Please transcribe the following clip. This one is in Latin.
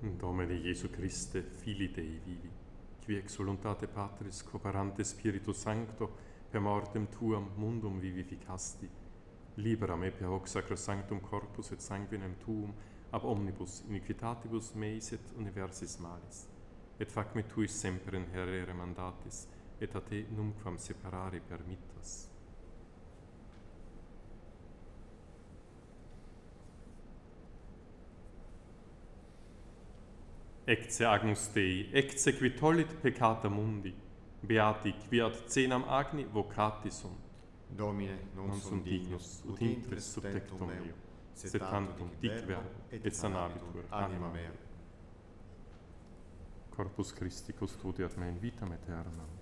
Domine Iesu Christe, Filii Dei vivi, qui ex voluntate Patris cooperante Spiritus Sancto per mortem tuam mundum vivificasti, libera me per hoc sacrosanctum corpus et sanguinem tuum ab omnibus iniquitatibus meis et universis malis, et fac me tuis semper inherere mandatis, et a te numquam separare permittas. Ecce agnus Dei, ecce qui tollit peccata mundi, beati qui ad cenam agni vocati sunt. Domine, non sum dignus, ut intres sub tectum meo, sed tantum dic verbo, et sanabitur anima mea. Corpus Christi custodiat me in vitam aeternam.